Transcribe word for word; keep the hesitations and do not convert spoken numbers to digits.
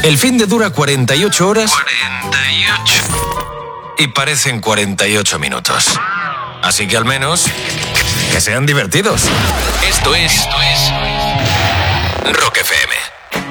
El fin de dura cuarenta y ocho horas. cuarenta y ocho. Y parecen cuarenta y ocho minutos. Así que al menos que sean divertidos. Esto es, Esto es Rock